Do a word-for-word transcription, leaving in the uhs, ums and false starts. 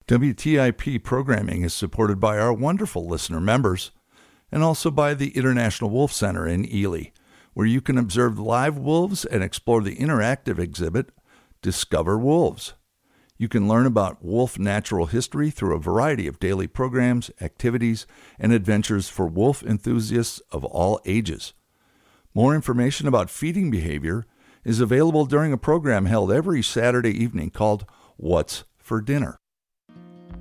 W T I P programming is supported by our wonderful listener members and also by the International Wolf Center in Ely, where you can observe live wolves and explore the interactive exhibit, Discover Wolves. You can learn about wolf natural history through a variety of daily programs, activities, and adventures for wolf enthusiasts of all ages. More information about feeding behavior is available during a program held every Saturday evening called What's for Dinner?